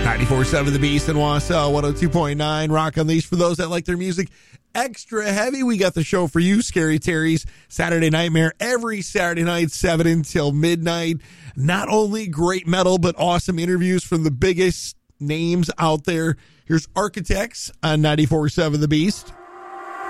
94.7 The Beast in Wausau, 102.9 Rock Unleashed. For those that like their music extra heavy, we got the show for you, Scary Terry's Saturday Nightmare, every Saturday night, 7 until midnight. Not only great metal, but awesome interviews from the biggest names out there. Here's Architects on 94.7 The Beast.